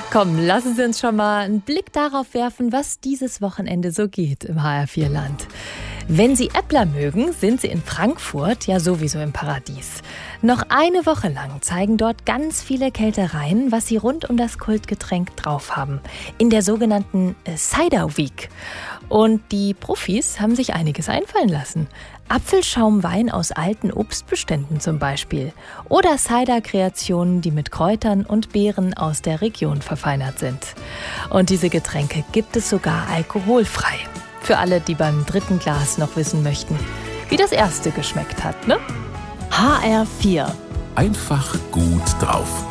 Komm, lassen Sie uns schon mal einen Blick darauf werfen, was dieses Wochenende so geht im HR4-Land. Wenn Sie Äppler mögen, sind Sie in Frankfurt ja sowieso im Paradies. Noch eine Woche lang zeigen dort ganz viele Kältereien, was sie rund um das Kultgetränk drauf haben. In der sogenannten Cider Week. Und die Profis haben sich einiges einfallen lassen. Apfelschaumwein aus alten Obstbeständen zum Beispiel. Oder Cider-Kreationen, die mit Kräutern und Beeren aus der Region verfeinert sind. Und diese Getränke gibt es sogar alkoholfrei. Für alle, die beim dritten Glas noch wissen möchten, wie das erste geschmeckt hat, ne? HR4. Einfach gut drauf.